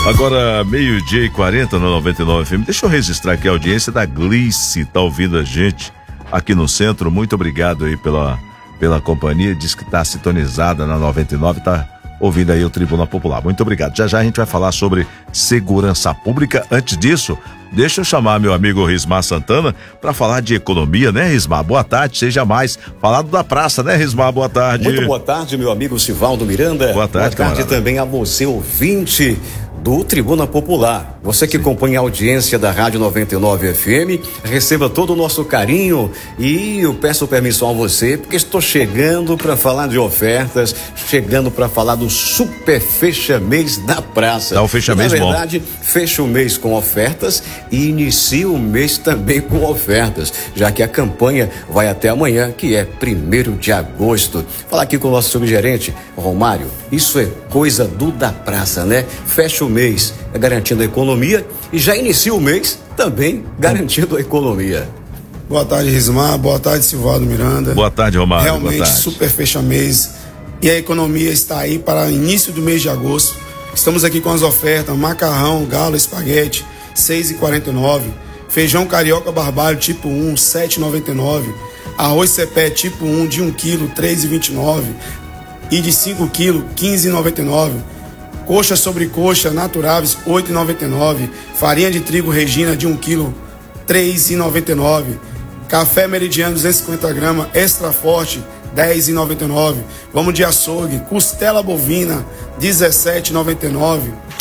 Agora, 12h40 na 99 FM. Deixa eu registrar aqui a audiência da Glice, tá ouvindo a gente aqui no centro. Muito obrigado aí pela companhia. Diz que tá sintonizada na 99, tá ouvindo aí o Tribuna Popular. Muito obrigado. Já já a gente vai falar sobre segurança pública. Antes disso, deixa eu chamar meu amigo Rismar Santana para falar de economia, né, Rismar? Boa tarde, seja mais. Falado da praça, né, Rismar? Boa tarde. Muito boa tarde, meu amigo Sivaldo Miranda. Boa tarde, boa tarde também a você, ouvinte do Tribuna Popular. Você que acompanha a audiência da Rádio 99 FM, receba todo o nosso carinho e eu peço permissão a você, porque estou chegando para falar de ofertas, chegando para falar do super fecha-mês da praça. Tá o fecha-mês bom. Na verdade, fecha o mês com ofertas e inicia o mês também com ofertas, já que a campanha vai até amanhã, que é 1º de agosto. Falar aqui com o nosso subgerente, Romário, isso é coisa do da praça, né? Fecha o mês garantindo a economia e já inicia o mês também garantindo a economia. Boa tarde, Rismar. Boa tarde, Sivaldo Miranda. Boa tarde, Romário. Realmente super fecha mês e a economia está aí para início do mês de agosto. Estamos aqui com as ofertas: macarrão, galo, espaguete, R$6,49. Feijão carioca barbalho tipo 1, R$7,99. Arroz cepé tipo 1 de 1 kg, R$3,29. E de 5 kg, R$15,99. Coxa sobre coxa naturáveis, R$8,99. Farinha de trigo Regina de 1 kg, R$3,99. Café Meridiano 250 gramas extra forte, R$10,99. Vamos de açougue. Costela bovina, R$17,99.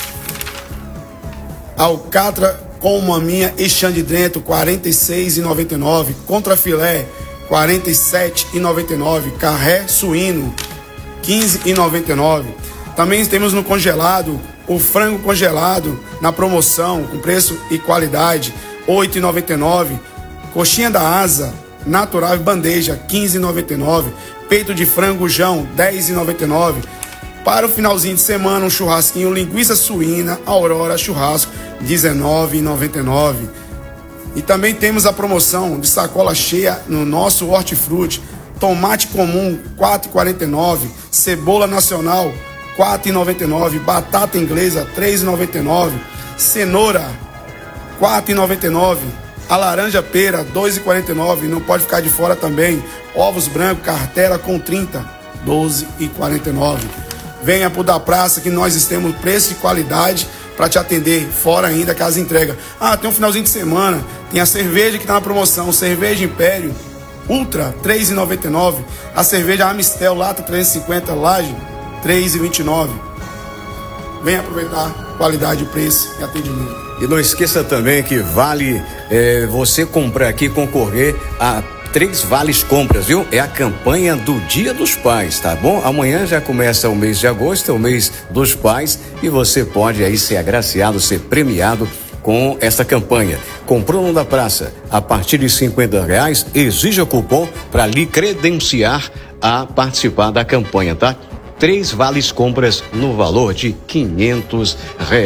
Alcatra com maminha e chã de dentro, R$46,99. Contrafilé, R$47,99. Carré suíno, R$15,99. Também temos no congelado o frango congelado na promoção com preço e qualidade, R$8,99. Coxinha da asa natural bandeja, R$15,99. Peito de frango João, R$10,99. Para o finalzinho de semana, um churrasquinho, linguiça suína Aurora Churrasco, R$19,99. E também temos a promoção de sacola cheia no nosso hortifruti. Tomate comum, R$4,49. Cebola nacional, R$4,99. Batata inglesa, R$3,99. Cenoura, R$4,99. A laranja pera, R$2,49. Não pode ficar de fora também. Ovos brancos, cartela com 30, R$12,49. Venha pro da praça que nós temos preço e qualidade para te atender, fora ainda casa entrega. Tem um finalzinho de semana, tem a cerveja que tá na promoção, cerveja Império Ultra, R$3,99. A cerveja Amistel Lata 350 Laje, R$3,29. Venha aproveitar qualidade, preço e atendimento. E não esqueça também que vale você comprar aqui, concorrer a 3 vales compras, viu? É a campanha do Dia dos Pais, tá bom? Amanhã já começa o mês de agosto, é o mês dos pais, e você pode aí ser agraciado, ser premiado com essa campanha. Comprou no da praça a partir de R$50, exija cupom para lhe credenciar a participar da campanha, tá? 3 vales compras no valor de R$500.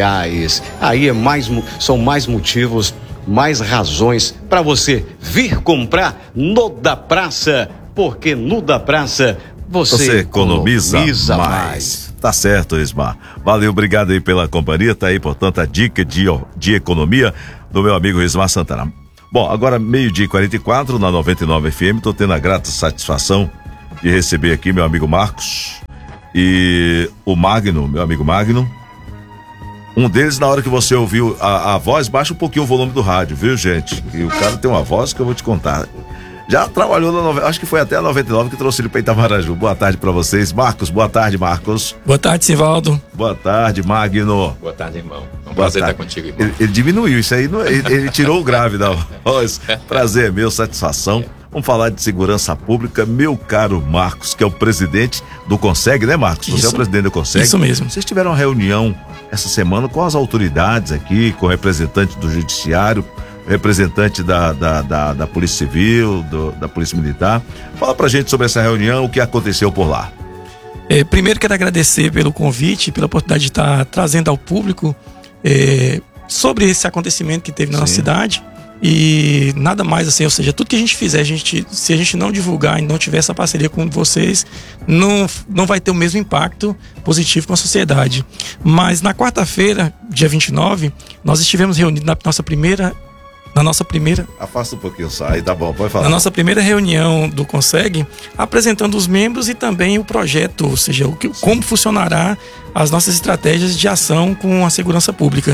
Aí são mais motivos, mais razões para você vir comprar no da praça, porque no da praça você economiza mais. Tá certo, Ismar. Valeu, obrigado aí pela companhia. Tá aí, portanto, a dica de economia do meu amigo Ismar Santana. Bom, agora 12h44 na 99 FM. Tô tendo a grata satisfação de receber aqui meu amigo Marcos e o Magno, meu amigo Magno. Um deles, na hora que você ouviu a voz, baixa um pouquinho o volume do rádio, viu, gente? E o cara tem uma voz que eu vou te contar. Já trabalhou na 99, acho que foi até a 99 que trouxe ele para Itamaraju. Boa tarde para vocês. Marcos, boa tarde, Marcos. Boa tarde, Sivaldo. Boa tarde, Magno. Boa tarde, irmão. É um prazer estar contigo, irmão. Ele diminuiu isso aí, ele tirou o grave da voz. Prazer é meu, satisfação. Vamos falar de segurança pública, meu caro Marcos, que é o presidente do Conseg, né, Marcos? Você é o presidente do Conseg. Isso mesmo. Vocês tiveram uma reunião essa semana com as autoridades aqui, com o representante do Judiciário, representante da Polícia Civil, da Polícia Militar. Fala pra gente sobre essa reunião, o que aconteceu por lá. Primeiro quero agradecer pelo convite, pela oportunidade de estar trazendo ao público sobre esse acontecimento que teve na nossa cidade. e nada mais assim, ou seja, tudo que a gente fizer, se a gente não divulgar e não tiver essa parceria com vocês, não vai ter o mesmo impacto positivo com a sociedade. Mas na quarta-feira, dia 29, nós estivemos reunidos na nossa primeira... Afasta um pouquinho, sai, tá bom, pode falar. Na nossa primeira reunião do Conseg, apresentando os membros e também o projeto, ou seja, como funcionará as nossas estratégias de ação com a segurança pública.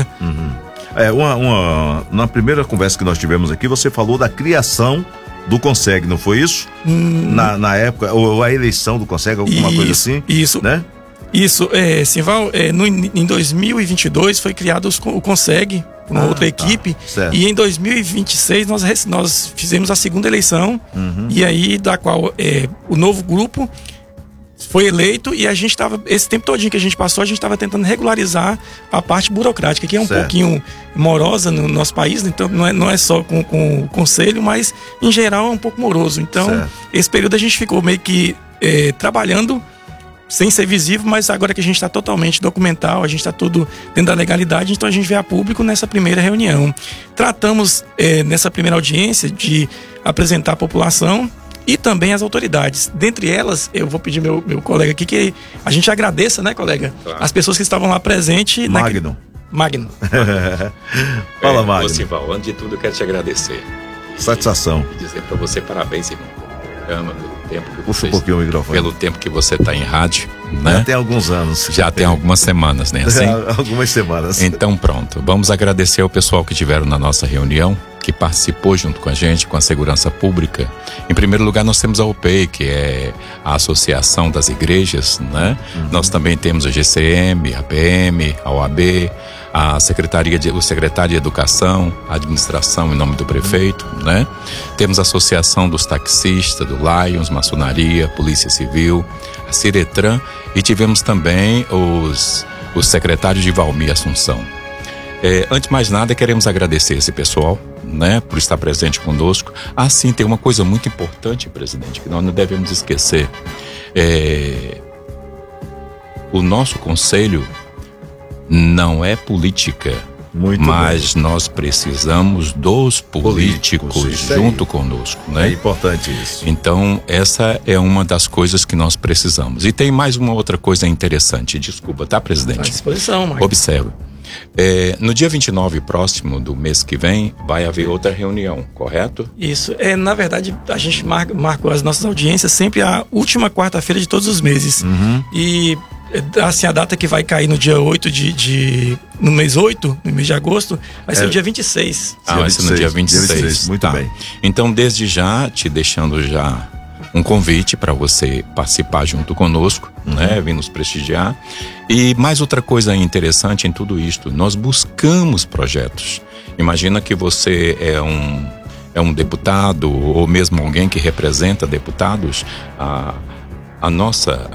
Na primeira conversa que nós tivemos aqui, você falou da criação do Conseg, não foi isso? Na época, ou a eleição do Conseg, alguma coisa assim? Isso, né? Isso, Simval, em 2022 foi criado o Conseg, uma outra equipe, e em 2026 nós fizemos a segunda eleição, e aí da qual o novo grupo foi eleito, e a gente estava, esse tempo todinho que a gente passou, a gente estava tentando regularizar a parte burocrática, que é um pouquinho morosa no nosso país, então não é só com o conselho, mas em geral é um pouco moroso. Então, esse período a gente ficou meio que trabalhando sem ser visível, mas agora que a gente está totalmente documental, a gente está tudo dentro da legalidade, então a gente veio a público nessa primeira reunião. Tratamos nessa primeira audiência de apresentar a população e também as autoridades. Dentre elas, eu vou pedir meu colega aqui que a gente agradeça, né, colega? Claro. As pessoas que estavam lá presentes. Magno. Fala, Magno. Simval, antes de tudo eu quero te agradecer. Satisfação. E dizer para você parabéns, irmão. Puxa um pouquinho o microfone. Pelo tempo que você está em rádio, né? Já tem alguns anos. Já tem algumas semanas, né? Assim? Algumas semanas. Então pronto, vamos agradecer ao pessoal que estiveram na nossa reunião, que participou junto com a gente, com a segurança pública. Em primeiro lugar, nós temos a OPEI, que é a Associação das Igrejas, né? Nós também temos a GCM, a PM, a OAB, o secretário de Educação, a administração em nome do prefeito, né? Temos a Associação dos Taxistas, do Lions, Maçonaria, Polícia Civil, a Ciretran, e tivemos também os secretários de Valmir Assunção. Antes de mais nada, queremos agradecer esse pessoal, né, por estar presente conosco. Sim, tem uma coisa muito importante, presidente, que nós não devemos esquecer. O nosso conselho não é política, mas nós precisamos dos políticos junto conosco, né? É importante isso. Então, essa é uma das coisas que nós precisamos. E tem mais uma outra coisa interessante. Desculpa, tá, presidente? À disposição, Marcos. Observa. No dia 29 próximo do mês que vem, vai haver outra reunião, correto? Isso. Na verdade, a gente marcou as nossas audiências sempre a última quarta-feira de todos os meses. E assim, a data que vai cair no dia 8 no mês 8, no mês de agosto, vai ser o dia 26. Vai ser no dia 26. Muito bem. Então, desde já, te deixando já um convite para você participar junto conosco, né? Vir nos prestigiar. E mais outra coisa interessante em tudo isto, nós buscamos projetos. Imagina que você é um deputado, ou mesmo alguém que representa deputados, a nossa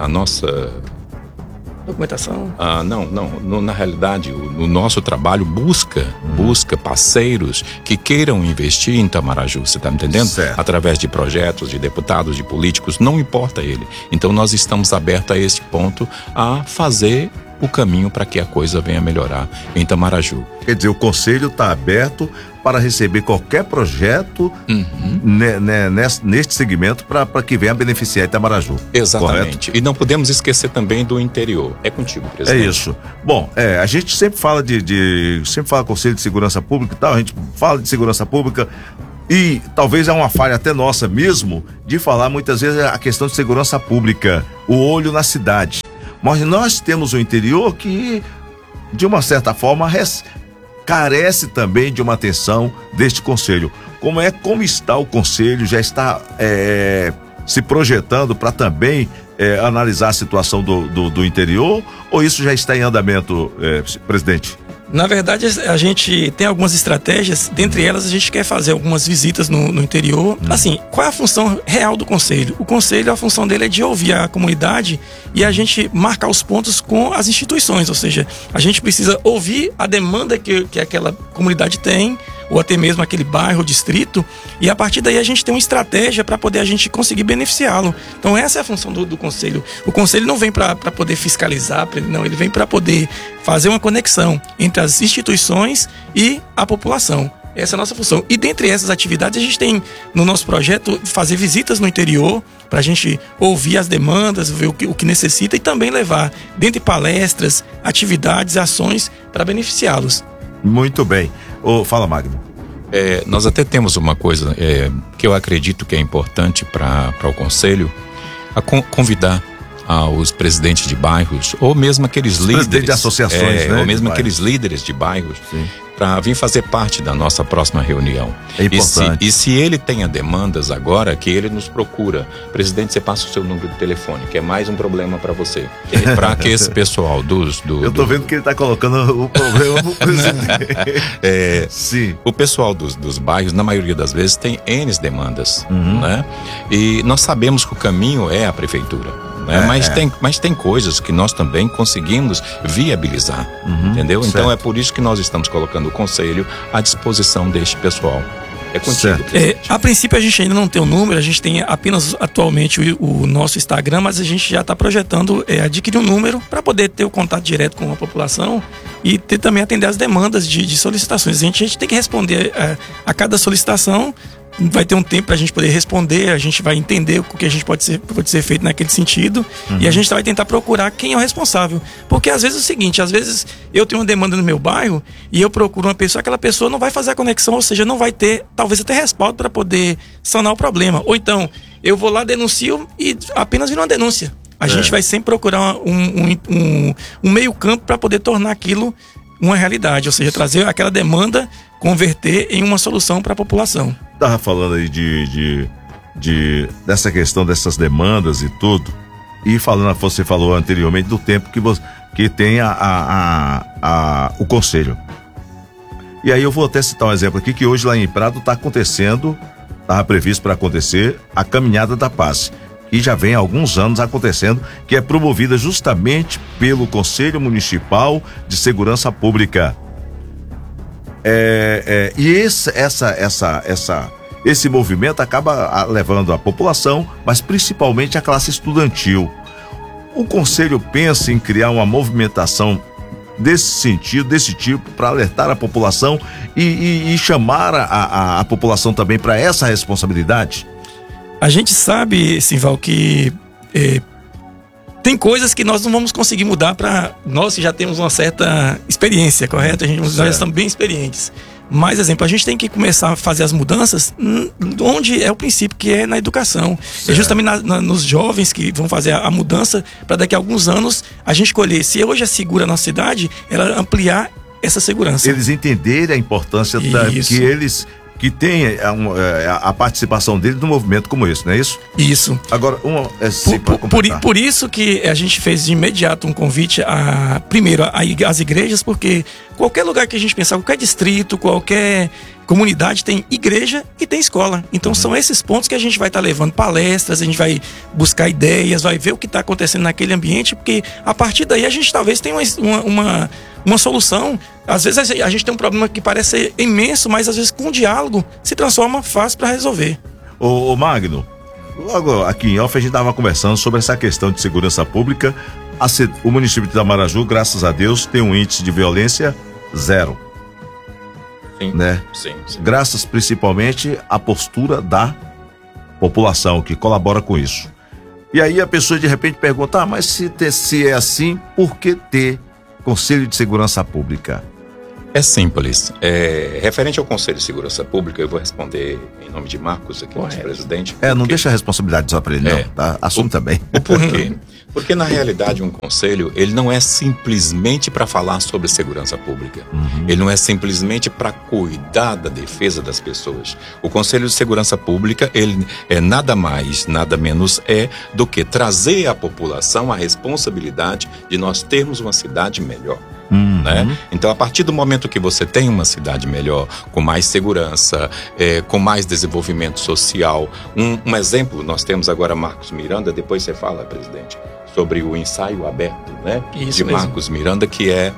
documentação? Na realidade, o nosso trabalho busca parceiros que queiram investir em Itamaraju, você está me entendendo? Certo. Através de projetos, de deputados, de políticos, não importa ele. Então nós estamos abertos a este ponto a fazer o caminho para que a coisa venha melhorar em Itamaraju. Quer dizer, o conselho está aberto para receber qualquer projeto neste segmento para que venha beneficiar Itamaraju. Exatamente. Correto? E não podemos esquecer também do interior. É contigo, presidente. É isso. Bom, a gente sempre fala sempre fala Conselho de Segurança Pública e tal, a gente fala de segurança pública e talvez é uma falha até nossa mesmo de falar muitas vezes a questão de segurança pública, o olho na cidade. Mas nós temos o interior que, de uma certa forma, carece também de uma atenção deste conselho. Como está o conselho? Já está se projetando para também analisar a situação do interior? Ou isso já está em andamento, presidente? Na verdade, a gente tem algumas estratégias, dentre elas a gente quer fazer algumas visitas no interior. Assim, qual é a função real do conselho? O conselho, a função dele é de ouvir a comunidade e a gente marcar os pontos com as instituições, ou seja, a gente precisa ouvir a demanda que aquela comunidade tem, ou até mesmo aquele bairro ou distrito, e a partir daí a gente tem uma estratégia para poder a gente conseguir beneficiá-lo. Então essa é a função do conselho. O conselho não vem para poder fiscalizar, não, ele vem para poder fazer uma conexão entre as instituições e a população. Essa é a nossa função. E dentre essas atividades, a gente tem no nosso projeto fazer visitas no interior, para a gente ouvir as demandas, ver o que necessita e também levar, dentre palestras, atividades, ações para beneficiá-los. Muito bem. Fala, Magno. Nós até temos uma coisa que eu acredito que é importante para o Conselho, convidar aos presidentes de bairros, ou mesmo aqueles líderes de associações, né, ou mesmo aqueles líderes de bairros, para vir fazer parte da nossa próxima reunião. É importante. E se ele tenha demandas agora, que ele nos procura. Presidente, você passa o seu número de telefone, que é mais um problema para você. Para que esse pessoal Eu tô vendo que ele tá colocando o problema no presidente. Sim. O pessoal dos bairros, na maioria das vezes, tem N demandas, né? E nós sabemos que o caminho é a prefeitura. Mas tem coisas que nós também conseguimos viabilizar, entendeu? Certo. Então é por isso que nós estamos colocando o Conselho à disposição deste pessoal. É contigo. A princípio a gente ainda não tem o número, a gente tem apenas atualmente o nosso Instagram, mas a gente já está projetando adquirir um número para poder ter o contato direto com a população e também atender as demandas de solicitações. A gente tem que responder a cada solicitação. Vai ter um tempo para a gente poder responder, a gente vai entender o que a gente pode ser feito naquele sentido, e a gente vai tentar procurar quem é o responsável. Porque às vezes é o seguinte, às vezes eu tenho uma demanda no meu bairro e eu procuro uma pessoa, aquela pessoa não vai fazer a conexão, ou seja, não vai ter, talvez até respaldo para poder sanar o problema. Ou então, eu vou lá, denuncio e apenas vira uma denúncia. A gente vai sempre procurar um meio campo para poder tornar aquilo uma realidade, ou seja, trazer aquela demanda, converter em uma solução para a população. Estava falando aí dessa questão dessas demandas e tudo, e você falou anteriormente do tempo que tem o Conselho. E aí eu vou até citar um exemplo aqui, que hoje lá em Prado estava previsto para acontecer a Caminhada da Paz, que já vem há alguns anos acontecendo, que é promovida justamente pelo Conselho Municipal de Segurança Pública. E esse movimento acaba levando a população, mas principalmente a classe estudantil. O Conselho pensa em criar uma movimentação desse sentido, desse tipo, para alertar a população e chamar a população também para essa responsabilidade? A gente sabe, Simval, que tem coisas que nós não vamos conseguir mudar para nós que já temos uma certa experiência, correto? Nós já estamos bem experientes. Mas, exemplo, a gente tem que começar a fazer as mudanças onde é o princípio, que é na educação. Certo. É justamente nos jovens que vão fazer a mudança, para daqui a alguns anos a gente colher. Se hoje é segura a nossa cidade, ela ampliar essa segurança. Eles entenderem a importância que tem a participação dele num movimento como esse, não é isso? Isso. Agora, por isso que a gente fez de imediato um convite primeiro às igrejas, porque qualquer lugar que a gente pensar, qualquer distrito, qualquer comunidade tem igreja e tem escola. Então são esses pontos que a gente vai estar levando palestras, a gente vai buscar ideias, vai ver o que está acontecendo naquele ambiente, porque a partir daí a gente talvez tenha uma solução. Às vezes a gente tem um problema que parece imenso, mas às vezes com um diálogo se transforma fácil para resolver. Ô Magno, logo aqui em off a gente estava conversando sobre essa questão de segurança pública. O município de Itamaraju, graças a Deus, tem um índice de violência 0. Sim, né? Sim. Graças principalmente à postura da população que colabora com isso. E aí a pessoa de repente pergunta, mas se é assim, por que ter Conselho de Segurança Pública? É simples. Referente ao Conselho de Segurança Pública, eu vou responder em nome de Marcos aqui, nosso presidente. Não deixa a responsabilidade só para ele, não, tá? Assume também. O porquê? Porque na realidade um conselho, ele não é simplesmente para falar sobre segurança pública. Ele não é simplesmente para cuidar da defesa das pessoas. O Conselho de Segurança Pública, ele é nada mais, nada menos do que trazer à população a responsabilidade de nós termos uma cidade melhor. Né? Então, a partir do momento que você tem uma cidade melhor, com mais segurança, com mais desenvolvimento social, um exemplo, nós temos agora Marcos Miranda, depois você fala, presidente, sobre o ensaio aberto, né? Isso de mesmo. Marcos Miranda, que é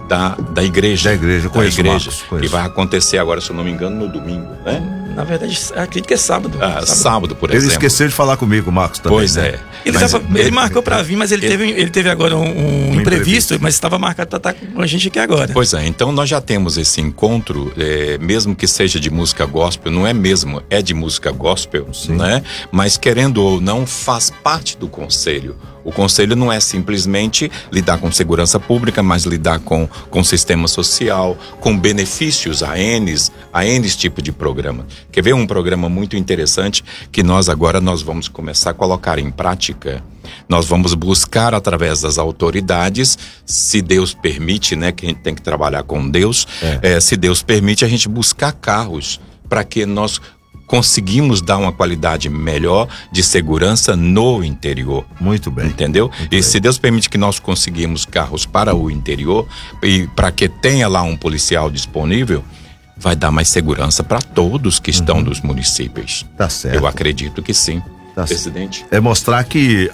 da igreja. Da igreja, conheço Marcos, conheço. Que vai acontecer agora, se eu não me engano, no domingo, né? Na verdade, acredito que é sábado. Sábado, por exemplo. Ele esqueceu de falar comigo, Marcos, também. Pois né? é. Ele marcou para vir, mas ele teve agora um imprevisto, mas estava marcado para estar com a gente aqui agora. Pois é, então nós já temos esse encontro, mesmo que seja de música gospel, não é mesmo, é de música gospel, né? Mas querendo ou não, faz parte do conselho. O conselho não é simplesmente lidar com segurança pública, mas lidar com sistema social, com benefícios a N tipo de programa. Quer ver um programa muito interessante que nós vamos começar a colocar em prática? Nós vamos buscar através das autoridades, se Deus permite, né? Que a gente tem que trabalhar com Deus, se Deus permite, a gente buscar carros para que nós conseguimos dar uma qualidade melhor de segurança no interior. Muito bem. Entendeu? E se Deus permite que nós conseguimos carros para o interior e para que tenha lá um policial disponível, vai dar mais segurança para todos que estão nos municípios. Tá certo. Eu acredito que sim. Tá, presidente. É mostrar que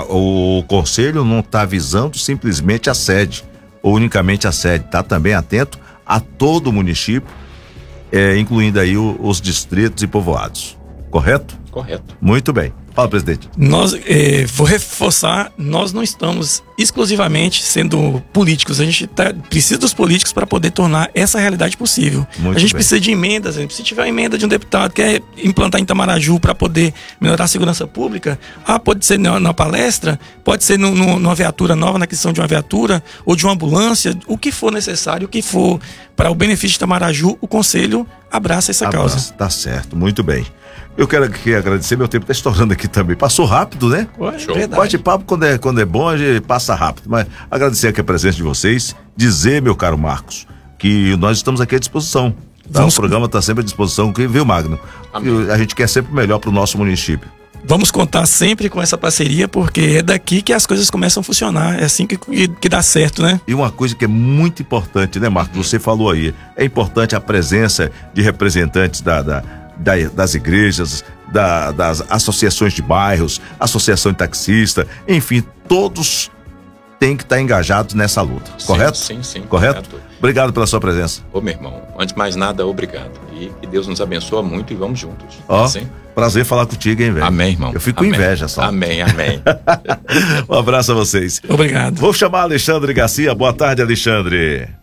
o conselho não está visando simplesmente a sede, ou unicamente a sede, está também atento a todo o município, incluindo aí os distritos e povoados. Correto? Correto. Muito bem. Fala, presidente. Vou reforçar, nós não estamos exclusivamente sendo políticos, a gente precisa dos políticos para poder tornar essa realidade possível. Muito a gente bem. precisa de emendas, se tiver uma emenda de um deputado que quer implantar em Itamaraju para poder melhorar a segurança pública, pode ser numa palestra, pode ser numa viatura nova, na aquisição de uma viatura ou de uma ambulância, o que for necessário, o que for para o benefício de Itamaraju, o Conselho abraça essa causa. Tá certo, muito bem. Eu quero aqui agradecer, meu tempo está estourando aqui também. Passou rápido, né? Bate-papo quando é bom, a gente passa rápido. Mas agradecer aqui a presença de vocês. Dizer, meu caro Marcos, que nós estamos aqui à disposição. Tá? O programa está sempre à disposição, viu, Magno? A gente quer sempre o melhor para o nosso município. Vamos contar sempre com essa parceria, porque é daqui que as coisas começam a funcionar. É assim que dá certo, né? E uma coisa que é muito importante, né, Marcos? Você falou aí, é importante a presença de representantes das igrejas, das associações de bairros, associação de taxista, enfim, todos têm que estar engajados nessa luta, correto? Sim. Correto? Obrigado pela sua presença. Ô, meu irmão, antes de mais nada, obrigado. E que Deus nos abençoe muito e vamos juntos. Prazer falar contigo, hein, velho? Amém, irmão. Eu fico com inveja só. Amém. Um abraço a vocês. Obrigado. Vou chamar Alexandre Garcia. Boa tarde, Alexandre.